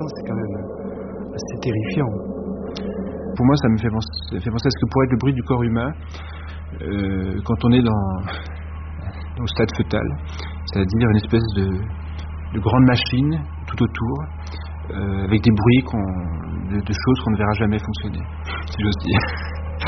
temps, c'est quand même assez terrifiant. Pour moi, ça me fait penser à ce que pourrait être le bruit du corps humain quand on est au stade fœtal, c'est-à-dire une espèce de grande machine tout autour, avec des bruits de choses qu'on ne verra jamais fonctionner, si j'ose dire.